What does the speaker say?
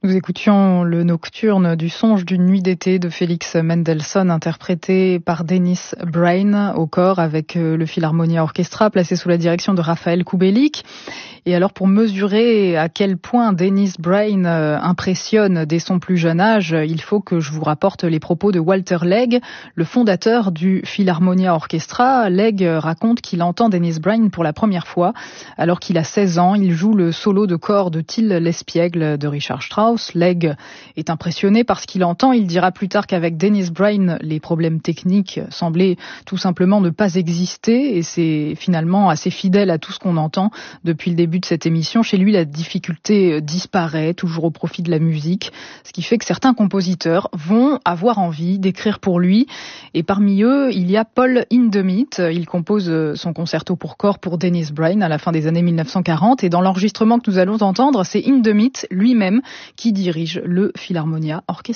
Nous écoutions le nocturne du songe d'une nuit d'été de Félix Mendelssohn, interprété par Dennis Brain au corps avec le Philharmonia Orchestra, placé sous la direction de Raphaël Kubelik. Et alors, pour mesurer à quel point Dennis Brain impressionne dès son plus jeune âge, il faut que je vous rapporte les propos de Walter Legge, le fondateur du Philharmonia Orchestra. Legge raconte qu'il entend Dennis Brain pour la première fois. Alors qu'il a 16 ans, il joue le solo de cor de Till Lespiègle de Richard Strauss. Legge est impressionné par ce qu'il entend. Il dira plus tard qu'avec Dennis Brain, les problèmes techniques semblaient tout simplement ne pas exister, et c'est finalement assez fidèle à tout ce qu'on entend depuis le début de cette émission. Chez lui, la difficulté disparaît, toujours au profit de la musique, ce qui fait que certains compositeurs vont avoir envie d'écrire pour lui, et parmi eux, il y a Paul Hindemith. Il compose son concerto pour corps pour Dennis Brain à la fin des années 1940, et dans l'enregistrement que nous allons entendre, c'est Hindemith lui-même qui dirige le Philharmonia Orchestra.